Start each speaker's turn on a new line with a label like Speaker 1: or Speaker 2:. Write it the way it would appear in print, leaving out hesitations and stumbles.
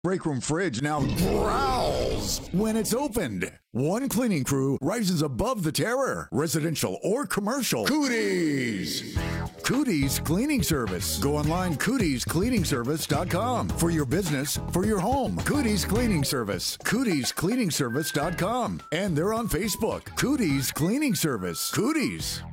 Speaker 1: Breakroom Fridge now growls when it's opened. One cleaning crew rises above the terror, residential or commercial. Cooties! Cooties Cleaning Service. Go online, cootiescleaningservice.com. For your business, for your home. Cooties Cleaning Service. cootiescleaningservice.com. And they're on Facebook. Cooties Cleaning Service. Cooties.